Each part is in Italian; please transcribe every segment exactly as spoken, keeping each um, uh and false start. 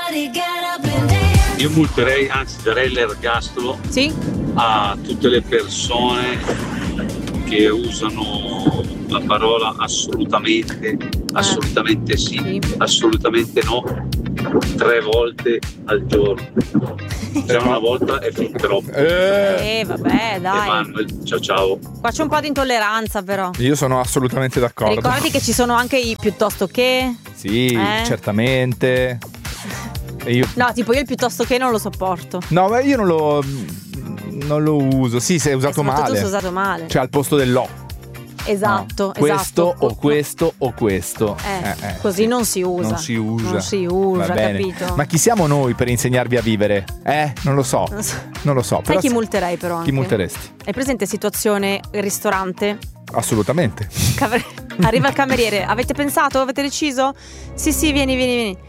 Io multerei, anzi darei l'ergastolo sì? a tutte le persone che usano la parola assolutamente, assolutamente sì, sì. assolutamente no, tre volte al giorno. Già una volta è fin troppo. Eh, vabbè, dai. Emanuel, ciao ciao. Qua c'è un po' di intolleranza, però. Io sono assolutamente d'accordo. Ricordati che ci sono anche i piuttosto che. Sì, eh? certamente. E io... No, tipo io il piuttosto che non lo sopporto. No, ma io non lo non lo uso. Sì, se è usato male. Tu sei usato male. Cioè al posto dell'o. Esatto, no. Questo esatto. o questo o questo. Eh, eh, eh, così sì. non si usa. Non si usa. Non si usa, capito? Ma chi siamo noi per insegnarvi a vivere? Eh, non lo so. Non, so. non lo so. Sai però chi multerei però anche? Chi multeresti? Hai presente situazione ristorante? Assolutamente. Caver- Arriva il cameriere. Avete pensato? Avete deciso? Sì, sì, vieni, vieni, vieni.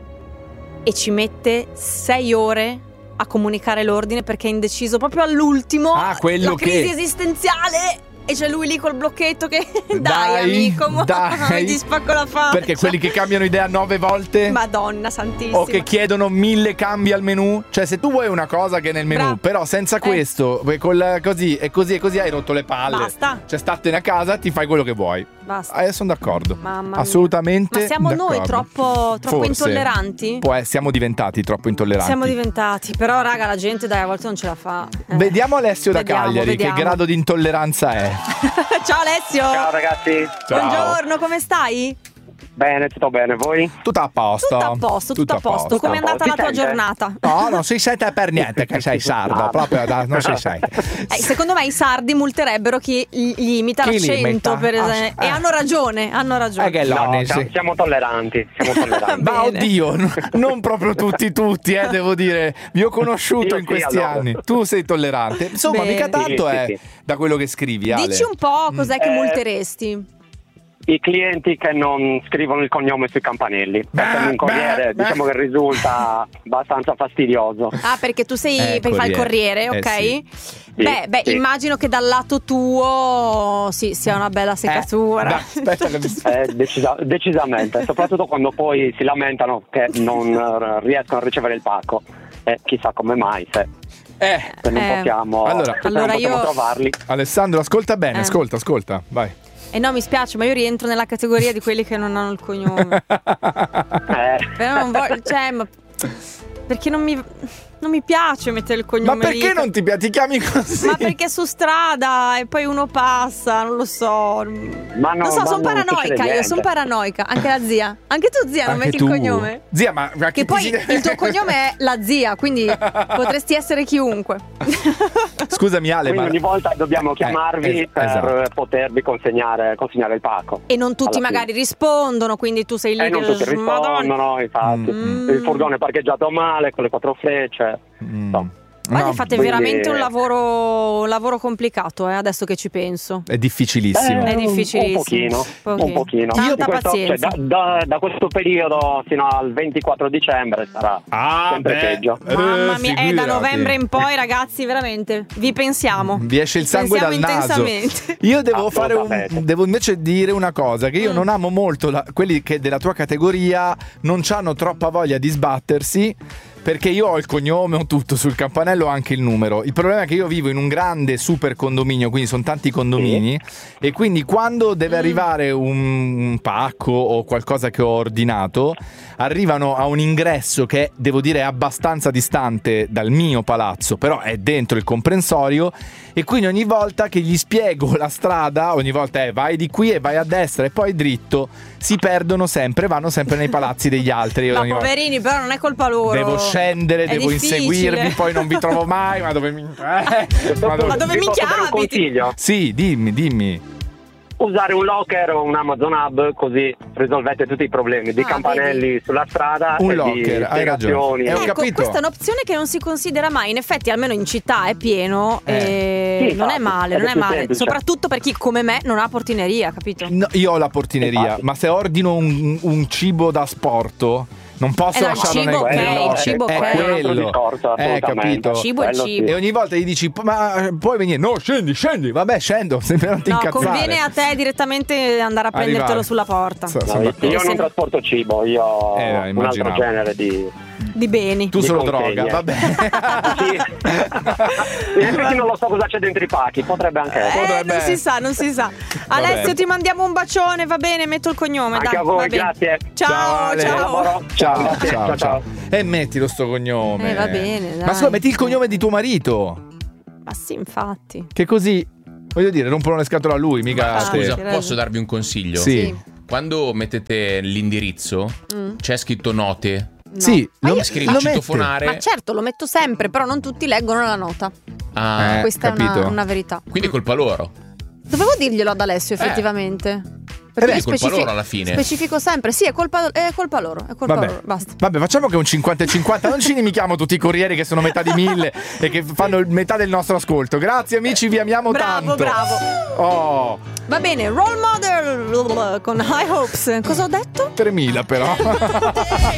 E ci mette sei ore a comunicare l'ordine perché è indeciso proprio all'ultimo. Ah, quello la crisi che... esistenziale. E c'è lui lì col blocchetto che dai, dai amico, mo, dai. ti spacco la faccia. Perché quelli che cambiano idea nove volte, Madonna santissima, o che chiedono mille cambi al menù. Cioè se tu vuoi una cosa che è nel menù, Bra- però senza eh. questo, col, così e così e così hai rotto le palle. Basta. Cioè statene a casa, ti fai quello che vuoi. Basta. Eh, sono d'accordo. Mamma mia. Assolutamente. Ma siamo d'accordo. noi troppo, troppo Forse. intolleranti? Può, eh, siamo diventati troppo intolleranti. Siamo diventati. Però raga, la gente dai a volte non ce la fa. eh. Vediamo Alessio da Vediamo, Cagliari vediamo. che grado di intolleranza è. Ciao Alessio. Ciao ragazzi. Ciao. Buongiorno, come stai? Bene, tutto bene, voi? Tutto a posto. Tutto a posto, tutto, a posto. Come è andata la tua Ti sente? giornata? No, non si sente per niente che sei sardo, Ah. proprio da, non si sente. Eh, secondo me i sardi multerebbero chi gli imita Chi li l'accento, imita? per esempio. Ah, E eh. hanno ragione, hanno ragione. Eh, che No, l'onesi. siamo, siamo tolleranti, siamo tolleranti. Ma Bene. oddio, n- non proprio tutti tutti, eh, devo dire. Vi ho conosciuto Io in sì, questi allora. anni. Tu sei tollerante. Insomma, Bene. mica tanto Sì, sì, è sì. da quello che scrivi, Ale. Dici un po' cos'è che Eh, multeresti? I clienti che non scrivono il cognome sui campanelli, perché Beh, un corriere beh, diciamo beh. che risulta abbastanza fastidioso. Ah, perché tu sei Eh, per fare il corriere. corriere, ok? Eh, Beh, beh, sì. immagino che dal lato tuo sì, sia una bella seccatura. dai, aspetta che mi- Eh, decisa- decisamente, soprattutto quando poi si lamentano che non eh, riescono a ricevere il pacco. E chissà come mai, se, Eh, se non Eh, possiamo, allora- se non allora possiamo io- trovarli. Alessandro, ascolta bene, Eh. ascolta, ascolta, vai. E no, mi spiace, ma io rientro nella categoria di quelli che non hanno il cognome. Eh. Però non voglio, cioè, ma perché non mi non mi piace mettere il cognome Ma perché lì. non ti, pi- ti chiami così? Ma perché su strada e poi uno passa, non lo so. Ma no, non so, ma sono non succede paranoica, io niente. sono paranoica. Anche la zia. Anche tu, zia, non Anche metti tu. il cognome? Zia, ma, ma Che ti poi si- il tuo cognome è la zia, quindi potresti essere chiunque. Scusami Ale, Quindi ma ogni volta dobbiamo chiamarvi eh, es- per esatto. potervi consegnare, consegnare il pacco. E non tutti Alla fine. magari rispondono, quindi tu sei lì E non che tutti Madonna. rispondono, infatti. Mm. Il furgone è parcheggiato male con le quattro frecce. Mm. No. Guarda, No, fate quindi- veramente un lavoro, un lavoro complicato, eh, adesso che ci penso. è difficilissimo. È un- difficilissimo. Un pochino, Pochino. un pochino. Tanta Di questo- pazienza. cioè, da, da- da questo periodo fino al ventiquattro dicembre sarà Ah, sempre beh. peggio. Eh, Mamma mia, è da figurati. novembre in poi, ragazzi, veramente vi pensiamo. Vi esce il sangue dal Pensiamo naso. intensamente. Io devo fare un, Assolutamente. devo invece dire una cosa, che io Mm. non amo molto la- quelli che della tua categoria non hanno troppa voglia di sbattersi. Perché io ho il cognome, ho tutto sul campanello, ho anche il numero. Il problema è che io vivo in un grande super condominio, quindi sono tanti condomini, e quindi quando deve Mm. arrivare un, un pacco o qualcosa che ho ordinato, arrivano a un ingresso che devo dire è abbastanza distante dal mio palazzo, però è dentro il comprensorio, e quindi ogni volta che gli spiego la strada, ogni volta è vai di qui e vai a destra e poi dritto, si perdono sempre, vanno sempre nei palazzi degli altri. Io Ma ogni volta- poverini, però non è colpa loro. Devo scendere, È devo difficile. inseguirvi, poi non vi trovo mai. Ma dove mi. Eh, ma dove- Ma dove Vi mi posso dare un chiami? consiglio? Sì, dimmi, dimmi. Usare un locker o un Amazon Hub, così risolvete tutti i problemi di Ah, campanelli sulla strada Un e locker, di hai ragione. spiegazioni. Eh, ho Ecco, capito. questa è un'opzione che non si considera mai. In effetti, almeno in città è pieno. Eh. E Sì, non è infatti, male, ed non è è più male. semplice. Soprattutto per chi come me non ha portineria, capito? No, io ho la portineria, Infatti. ma se ordino un, un cibo da sporto, non posso Eh no, il lasciarlo cibo nel ok, quello, il cibo è ok. Quello è un altro quello. discorso, Eh, assolutamente. capito? Cibo è Quello cibo. sì. E ogni volta gli dici, ma puoi venire? No, scendi, scendi. Vabbè, scendo, sempre non ti No, incazzare. conviene a te direttamente andare a prendertelo Arrivare. sulla porta. Sì, No, sono io d'accordo. io non trasporto cibo, io ho Eh, un altro immaginavo. genere di, Di beni. Tu Mi solo consegna. droga, va bene. Sì. In effetti non lo so cosa c'è dentro i pacchi, potrebbe anche essere. Eh, Potrebbe non si essere. sa, non si sa. Alessio, bene. ti mandiamo un bacione, va bene, metto il cognome. Anche dai, a voi, va bene. grazie. Ciao, Ale. ciao. Lavoro. Ciao, Grazie, ciao, ciao. E mettilo sto cognome. Eh, va bene, dai. Ma scusa, metti il cognome di tuo marito. Ma sì, infatti. Che così, voglio dire, rompono le scatole a lui, mica Ah, a Scusa, te. sì. posso darvi un consiglio? Sì. Quando mettete l'indirizzo, Mm. c'è scritto note. No. Sì, Ma lo, io- Scrivi lo mette. citofonare. Ma certo, lo metto sempre, però non tutti leggono la nota. Ah, Eh, Questa è capito. una, una verità. quindi è colpa loro. Dovevo dirglielo ad Alessio, effettivamente. Perché è colpa specifi- loro alla fine. Specifico sempre, sì, è colpa, è colpa loro. È colpa Vabbè. loro, basta. Vabbè, facciamo che un cinquanta e cinquanta. Non ci inimichiamo tutti i corrieri che sono metà di mille e che fanno il- metà del nostro ascolto. Grazie, amici, vi amiamo Bravo, tanto. bravo. Oh, Va bene, role model con High Hopes. Cosa ho detto? tremila però.